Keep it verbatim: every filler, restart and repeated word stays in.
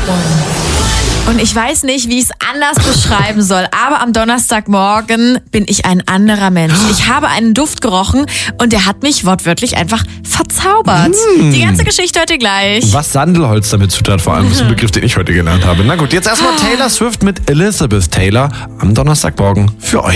Und ich weiß nicht, wie ich es anders beschreiben soll, aber am Donnerstagmorgen bin ich ein anderer Mensch. Ich habe einen Duft gerochen und der hat mich wortwörtlich einfach verzaubert. Mm. Die ganze Geschichte hört ihr gleich. Was Sandelholz damit zu tun, vor allem ist ein Begriff, den ich heute gelernt habe. Na gut, jetzt erstmal Taylor Swift mit Elizabeth Taylor am Donnerstagmorgen für euch.